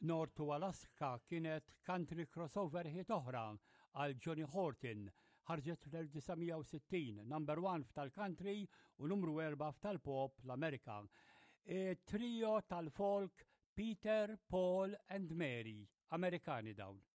North to Alaska kienet country crossover hit oħra għal Johnny Horton, ħarġet fl-1960, number 1 f'tal-country u numru 4 f'tal-pop l-Amerika. Trio tal-folk Peter, Paul and Mary, Amerikani dawn.